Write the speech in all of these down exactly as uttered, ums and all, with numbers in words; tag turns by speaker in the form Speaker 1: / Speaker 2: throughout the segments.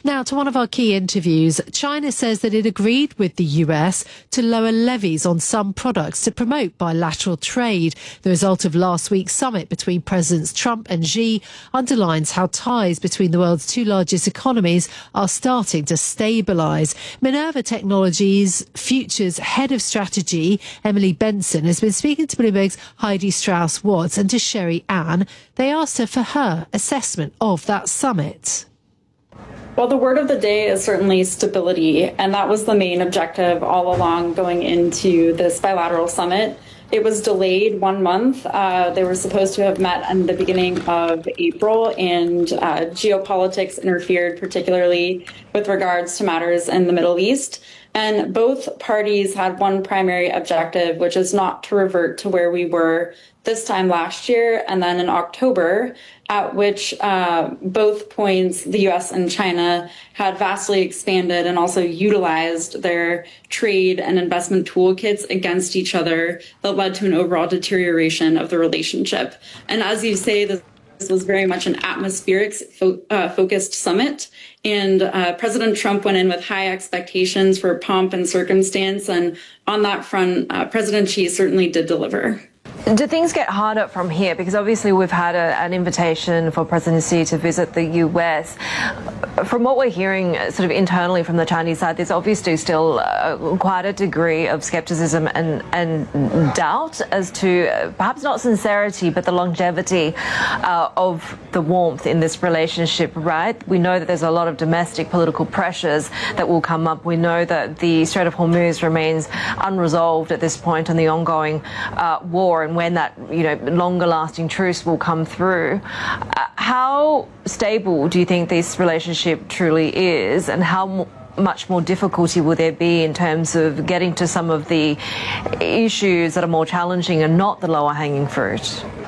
Speaker 1: Now, to one of our key interviews, China says that it agreed with the U S to lower levies on some products to promote bilateral trade. The result of last week's summit between Presidents Trump and Xi underlines how ties between the world's two largest economies are starting to stabilise. Minerva Technologies Futures Head of Strategy, Emily Benson, has been speaking to Bloomberg's Heidi Strauss-Watts and to Sherry Ann. They asked her for her assessment of that summit.
Speaker 2: Well, the word of the day is certainly stability, and that was the main objective all along going into this bilateral summit. It was delayed one month. Uh, they were supposed to have met in the beginning of April, and uh, geopolitics interfered, particularly with regards to matters in the Middle East. And both parties had one primary objective, which is not to revert to where we were this time last year and then in October, at which uh, both points, the U S and China, had vastly expanded and also utilized their trade and investment toolkits against each other that led to an overall deterioration of the relationship. And as you say, this This was very much an atmospheric fo- uh, focused summit. And uh, President Trump went in with high expectations for pomp and circumstance. And on that front, uh, President Xi certainly did deliver.
Speaker 3: Do things get harder from here? Because obviously we've had a, an invitation for President Xi to visit the U S. From what we're hearing sort of internally from the Chinese side, there's obviously still uh, quite a degree of skepticism and, and doubt as to uh, perhaps not sincerity, but the longevity uh, of the warmth in this relationship, right? We know that there's a lot of domestic political pressures that will come up. We know that the Strait of Hormuz remains unresolved at this point on the ongoing uh, war, and when that, you know, longer lasting truce will come through. Uh, how stable do you think this relationship truly is, and how m- much more difficulty will there be in terms of getting to some of the issues that are more challenging and not the lower hanging fruit?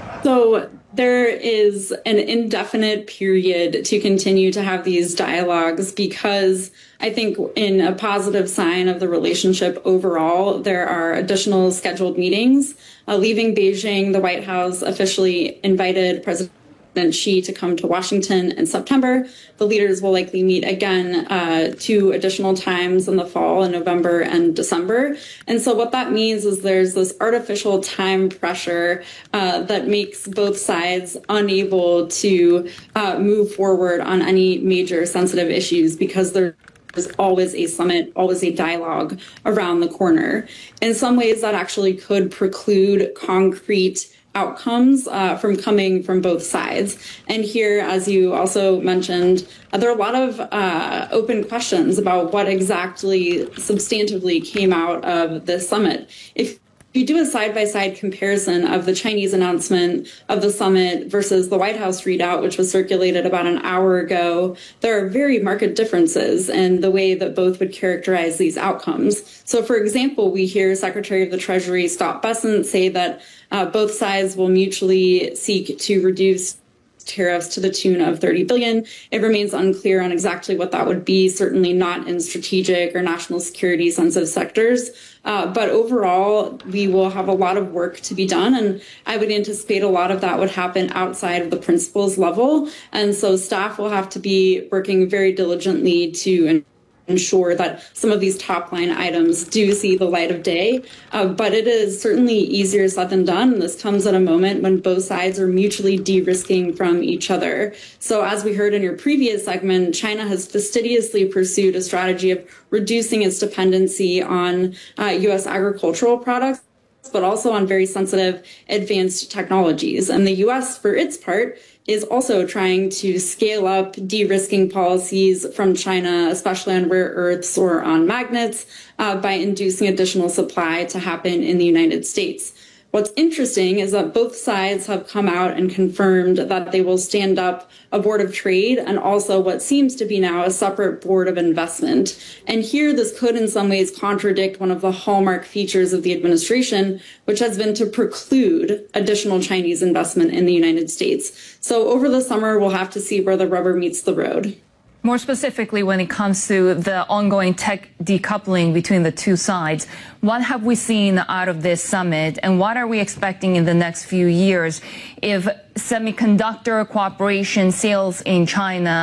Speaker 2: So there is an indefinite period to continue to have these dialogues, because I think in a positive sign of the relationship overall, there are additional scheduled meetings. Uh, leaving Beijing, the White House officially invited President Xi to come to Washington in September. The leaders will likely meet again uh, two additional times in the fall, in November and December. And so what that means is there's this artificial time pressure uh, that makes both sides unable to uh, move forward on any major sensitive issues, because they're There's always a summit, always a dialogue around the corner. In some ways, that actually could preclude concrete outcomes uh, from coming from both sides. And here, as you also mentioned, uh, there are a lot of uh, open questions about what exactly substantively came out of this summit. If you do a side-by-side comparison of the Chinese announcement of the summit versus the White House readout, which was circulated about an hour ago, there are very marked differences in the way that both would characterize these outcomes. So, for example, we hear Secretary of the Treasury Scott Bessent say that uh, both sides will mutually seek to reduce tariffs to the tune of thirty billion dollars. It remains unclear on exactly what that would be, certainly not in strategic or national security sensitive sectors. Uh, but overall, we will have a lot of work to be done. And I would anticipate a lot of that would happen outside of the principals level. And so staff will have to be working very diligently to ensure that some of these top line items do see the light of day. Uh, but it is certainly easier said than done. And this comes at a moment when both sides are mutually de-risking from each other. So as we heard in your previous segment, China has fastidiously pursued a strategy of reducing its dependency on uh, U S agricultural products, but also on very sensitive advanced technologies. And the U S, for its part, is also trying to scale up de-risking policies from China, especially on rare earths or on magnets, uh, by inducing additional supply to happen in the United States. What's interesting is that both sides have come out and confirmed that they will stand up a board of trade and also what seems to be now a separate board of investment. And here, this could in some ways contradict one of the hallmark features of the administration, which has been to preclude additional Chinese investment in the United States. So over the summer, we'll have to see where the rubber meets the road.
Speaker 4: More specifically, when it comes to the ongoing tech decoupling between the two sides, what have we seen out of this summit, and what are we expecting in the next few years if semiconductor cooperation sales in China